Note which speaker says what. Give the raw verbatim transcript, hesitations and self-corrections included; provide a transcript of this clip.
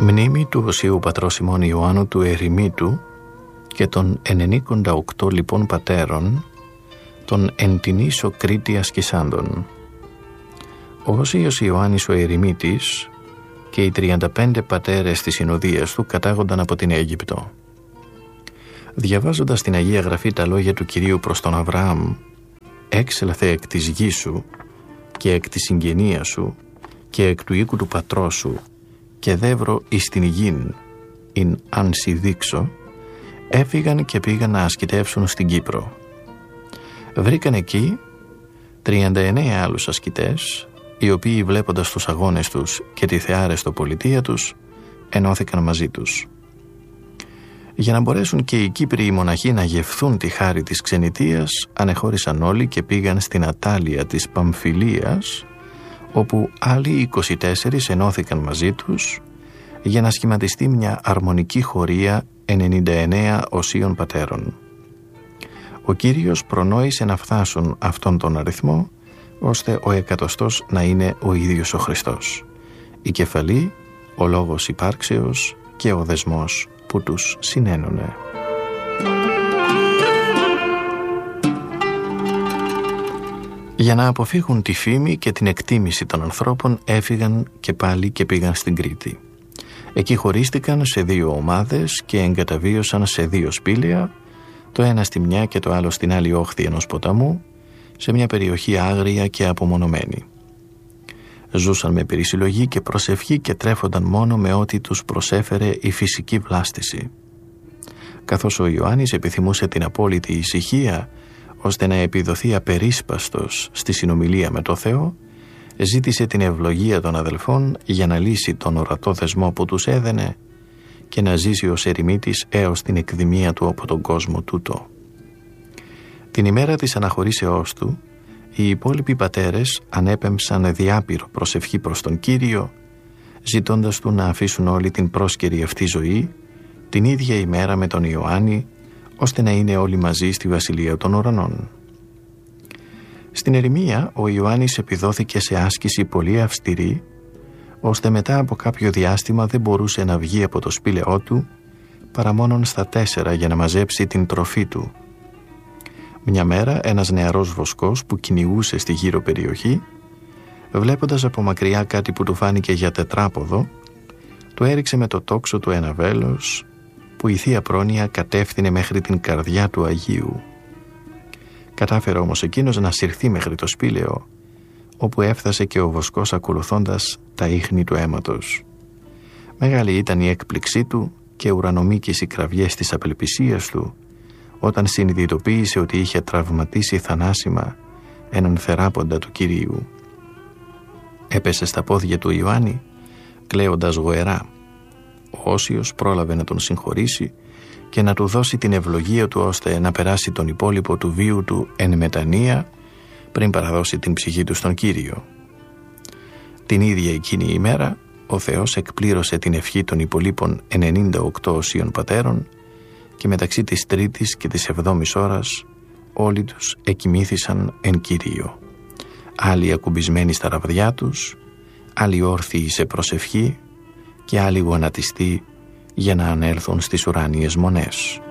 Speaker 1: Μνήμη του Οσίου Πατρός ημών Ιωάννου του Ερημίτου και των ενενήκοντα οκτώ λοιπόν πατέρων των εν την ίσο Κρήτη ασκησάντων. Ο Οσίος Ιωάννης ο Ερημίτης και οι τριάντα πέντε πατέρες της συνοδείας του κατάγονταν από την Αίγυπτο. Διαβάζοντας την Αγία Γραφή τα λόγια του Κυρίου προς τον Αβραάμ, «Έξελθε εκ της γης σου και εκ της συγγενείας σου και εκ του οίκου του πατρός σου και δεύρο εις την γην, ειν αν σοι δείξω», έφυγαν και πήγαν να ασκητεύσουν στην Κύπρο. Βρήκαν εκεί τριάντα εννέα άλλους ασκητές, οι οποίοι βλέποντας τους αγώνες τους και τη θεάρεστο πολιτεία τους, ενώθηκαν μαζί τους. Για να μπορέσουν και οι Κύπροι οι μοναχοί να γευθούν τη χάρη της ξενιτείας, ανεχώρησαν όλοι και πήγαν στην Ατάλεια της Παμφιλίας, όπου άλλοι είκοσι τέσσερις ενώθηκαν μαζί τους για να σχηματιστεί μια αρμονική χωρία ενενήντα εννέα οσίων πατέρων. Ο Κύριος προνόησε να φτάσουν αυτόν τον αριθμό, ώστε ο εκατοστός να είναι ο ίδιος ο Χριστός, η κεφαλή, ο λόγος υπάρξεως και ο δεσμός που τους συνένωνε. Για να αποφύγουν τη φήμη και την εκτίμηση των ανθρώπων, έφυγαν και πάλι και πήγαν στην Κρήτη. Εκεί χωρίστηκαν σε δύο ομάδες και εγκαταβίωσαν σε δύο σπήλαια, το ένα στη μια και το άλλο στην άλλη όχθη ενός ποταμού, σε μια περιοχή άγρια και απομονωμένη. Ζούσαν με περισυλλογή και προσευχή και τρέφονταν μόνο με ό,τι τους προσέφερε η φυσική βλάστηση. Καθώς ο Ιωάννης επιθυμούσε την απόλυτη ησυχία, ώστε να επιδοθεί απερίσπαστος στη συνομιλία με το Θεό, ζήτησε την ευλογία των αδελφών για να λύσει τον ορατό δεσμό που τους έδαινε και να ζήσει ως ερημίτης έως την εκδημία του από τον κόσμο τούτο. Την ημέρα της αναχωρήσεώς του, οι υπόλοιποι πατέρες ανέπεμψαν διάπειρο προσευχή προς τον Κύριο, ζητώντας του να αφήσουν όλη την πρόσκαιρη αυτή ζωή την ίδια ημέρα με τον Ιωάννη, ώστε να είναι όλοι μαζί στη Βασιλεία των Ουρανών. Στην ερημία ο Ιωάννης επιδόθηκε σε άσκηση πολύ αυστηρή, ώστε μετά από κάποιο διάστημα δεν μπορούσε να βγει από το σπήλαιό του παρά μόνον στα τέσσερα για να μαζέψει την τροφή του. Μια μέρα ένας νεαρός βοσκός που κυνηγούσε στη γύρω περιοχή, βλέποντας από μακριά κάτι που του φάνηκε για τετράποδο, του έριξε με το τόξο του ένα βέλος που η Θεία Πρόνοια κατεύθυνε μέχρι την καρδιά του Αγίου. Κατάφερε όμως εκείνος να συρθεί μέχρι το σπήλαιο, όπου έφτασε και ο βοσκός ακολουθώντας τα ίχνη του αίματος. Μεγάλη ήταν η έκπληξή του και ουρανομίκης οι κραυγές της απελπισίας του, όταν συνειδητοποίησε ότι είχε τραυματίσει θανάσιμα έναν θεράποντα του Κυρίου. Έπεσε στα πόδια του Ιωάννη, κλαίοντας γοερά. Ο Όσιος πρόλαβε να τον συγχωρήσει και να του δώσει την ευλογία του, ώστε να περάσει τον υπόλοιπο του βίου του εν μετανία, πριν παραδώσει την ψυχή του στον Κύριο. Την ίδια εκείνη η ημέρα, ο Θεός εκπλήρωσε την ευχή των υπολείπων ενενήντα οκτώ οσίων πατέρων και μεταξύ της τρίτης και της εβδόμης ώρας όλοι τους εκοιμήθησαν εν Κυρίω. Άλλοι ακουμπισμένοι στα ραβδιά τους, άλλοι όρθιοι σε προσευχή και άλλοι γονατιστοί για να ανέλθουν στις ουράνιες μονές.